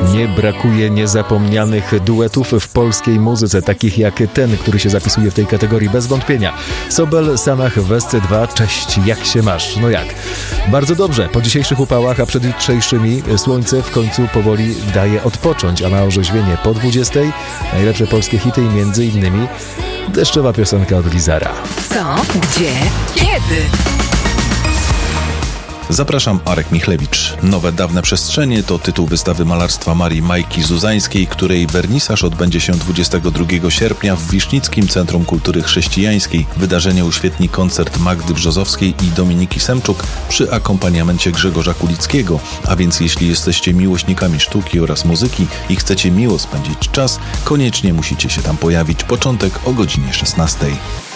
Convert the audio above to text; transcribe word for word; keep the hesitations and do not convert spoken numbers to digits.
Nie brakuje niezapomnianych duetów w polskiej muzyce, takich jak ten, który się zapisuje w tej kategorii bez wątpienia. Sobel, Sanach, Westy dwa, cześć, jak się masz? No jak? Bardzo dobrze, po dzisiejszych upałach, a przed jutrzejszymi słońce w końcu powoli daje odpocząć, a na orzeźwienie po dwudziestej najlepsze polskie hity i między innymi deszczowa piosenka od Lizara. Co? Gdzie? Kiedy? Zapraszam, Arek Michlewicz. Nowe dawne przestrzenie to tytuł wystawy malarstwa Marii Majki Zuzańskiej, której wernisaż odbędzie się dwudziestego drugiego sierpnia w Wisznickim Centrum Kultury Chrześcijańskiej. Wydarzenie uświetni koncert Magdy Brzozowskiej i Dominiki Semczuk przy akompaniamencie Grzegorza Kulickiego. A więc jeśli jesteście miłośnikami sztuki oraz muzyki i chcecie miło spędzić czas, koniecznie musicie się tam pojawić. Początek o godzinie szesnastej.